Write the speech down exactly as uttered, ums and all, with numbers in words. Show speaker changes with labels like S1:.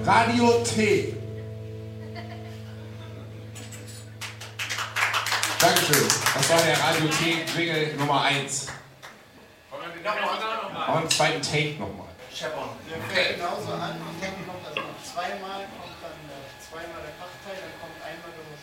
S1: Radiothek. Dankeschön. Das war der Radiothek-Jingle Nummer eins. Und einen zweiten Take nochmal.
S2: Scheppern. Der fängt genauso an. Und dann kommt also noch zweimal, kommt dann äh, zweimal der Fachteil, dann kommt einmal nur